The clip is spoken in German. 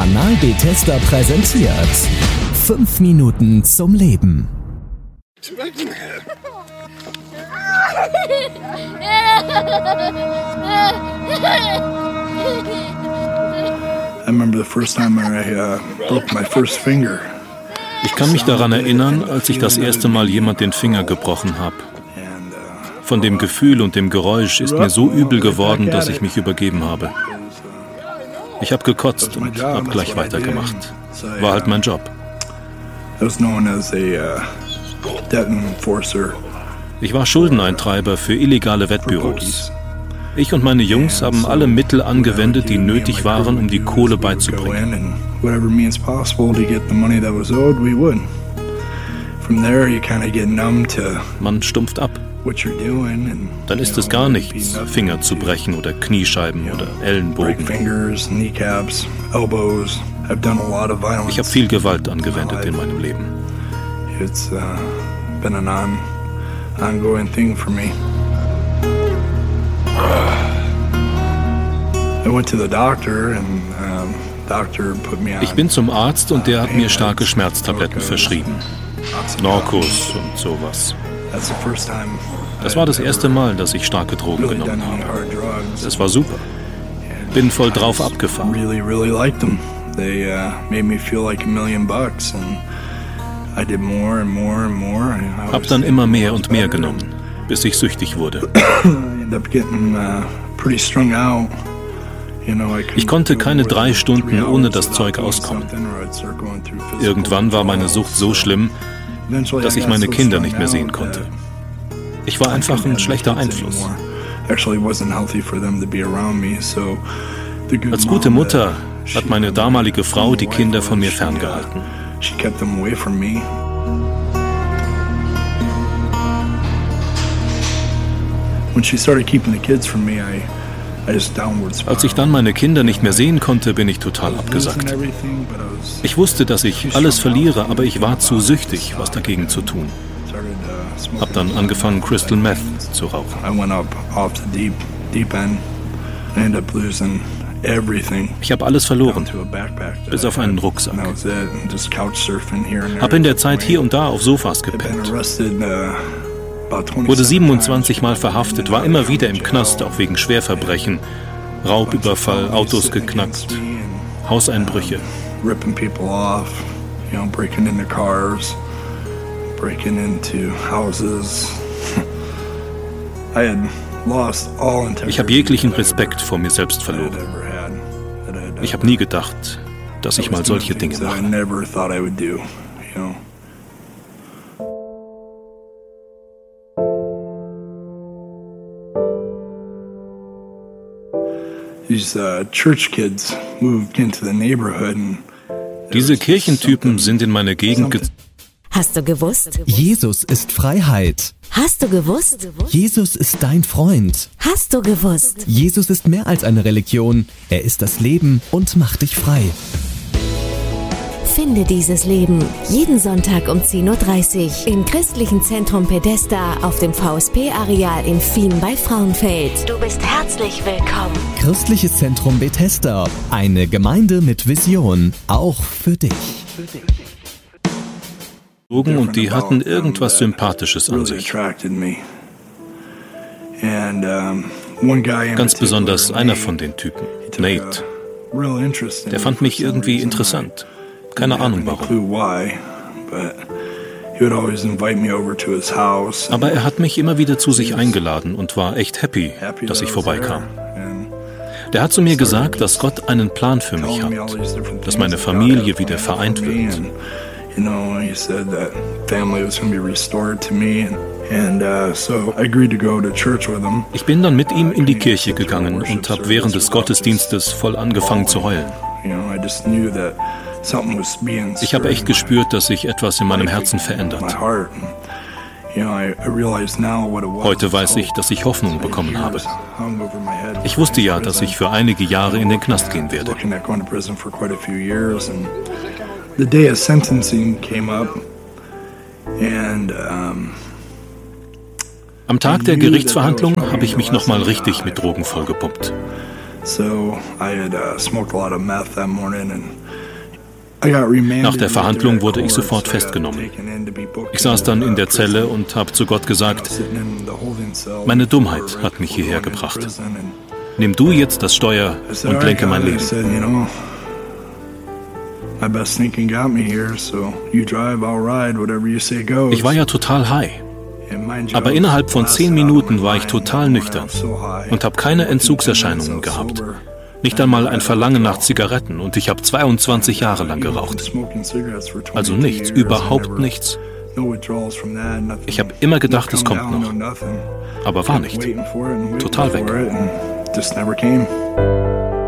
Kanal Bethesda präsentiert 5 Minuten zum Leben. I remember the first time I broke my first finger. Ich kann mich daran erinnern, als ich das erste Mal jemand den Finger gebrochen habe. Von dem Gefühl und dem Geräusch ist mir so übel geworden, dass ich mich übergeben habe. Ich habe gekotzt und habe gleich weitergemacht. War halt mein Job. Ich war Schuldeneintreiber für illegale Wettbüros. Ich und meine Jungs haben alle Mittel angewendet, die nötig waren, um die Kohle beizubringen. Man stumpft ab. Dann ist es gar nichts, Finger zu brechen oder Kniescheiben oder Ellenbogen. Ich habe viel Gewalt angewendet in meinem Leben. It's been an ongoing thing for me. Ich bin zum Arzt und der hat mir starke Schmerztabletten verschrieben. Norcos und sowas. Das war das erste Mal, dass ich starke Drogen genommen habe. Das war super. Bin voll drauf abgefahren. Hab dann immer mehr und mehr genommen, bis ich süchtig wurde. Ich konnte keine 3 Stunden ohne das Zeug auskommen. Irgendwann war meine Sucht so schlimm, dass ich meine Kinder nicht mehr sehen konnte. Ich war einfach ein schlechter Einfluss. Als gute Mutter hat meine damalige Frau die Kinder von mir ferngehalten. Als ich dann meine Kinder nicht mehr sehen konnte, bin ich total abgesackt. Ich wusste, dass ich alles verliere, aber ich war zu süchtig, was dagegen zu tun. Hab dann angefangen, Crystal Meth zu rauchen. Ich habe alles verloren, bis auf einen Rucksack. Hab in der Zeit hier und da auf Sofas gepennt. Wurde 27 Mal verhaftet, war immer wieder im Knast, auch wegen Schwerverbrechen, Raubüberfall, Autos geknackt, Hauseinbrüche. Ich habe jeglichen Respekt vor mir selbst verloren. Ich habe nie gedacht, dass ich mal solche Dinge mache. Diese Kirchentypen sind in meine Gegend gezogen. Hast du gewusst? Jesus ist Freiheit. Hast du gewusst? Jesus ist dein Freund. Hast du gewusst? Jesus ist mehr als eine Religion. Er ist das Leben und macht dich frei. Finde dieses Leben jeden Sonntag um 10:30 Uhr im Christlichen Zentrum Bethesda auf dem VSP-Areal in Fien bei Frauenfeld. Du bist herzlich willkommen. Christliches Zentrum Bethesda. Eine Gemeinde mit Vision. Auch für dich. Und die hatten irgendwas Sympathisches an sich. Ganz besonders einer von den Typen, Nate. Der fand mich irgendwie interessant. Keine Ahnung warum. Aber er hat mich immer wieder zu sich eingeladen und war echt happy, dass ich vorbeikam. Der hat zu mir gesagt, dass Gott einen Plan für mich hat, dass meine Familie wieder vereint wird. Ich bin dann mit ihm in die Kirche gegangen und habe während des Gottesdienstes voll angefangen zu heulen. Ich habe echt gespürt, dass sich etwas in meinem Herzen verändert. Heute weiß ich, dass ich Hoffnung bekommen habe. Ich wusste ja, dass ich für einige Jahre in den Knast gehen werde. The day of sentencing came up and am Tag der Gerichtsverhandlung habe ich mich nochmal richtig mit Drogen vollgepumpt. Nach der Verhandlung wurde ich sofort festgenommen. Ich saß dann in der Zelle und habe zu Gott gesagt, meine Dummheit hat mich hierher gebracht. Nimm du jetzt das Steuer und lenke mein Leben. Ich war ja total high. Aber innerhalb von 10 Minuten war ich total nüchtern und habe keine Entzugserscheinungen gehabt. Nicht einmal ein Verlangen nach Zigaretten und ich habe 22 Jahre lang geraucht. Also nichts, überhaupt nichts. Ich habe immer gedacht, es kommt noch. Aber war nicht. Total weg.